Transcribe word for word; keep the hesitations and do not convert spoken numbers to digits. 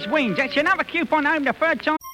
wins. That's another coupon home the third time.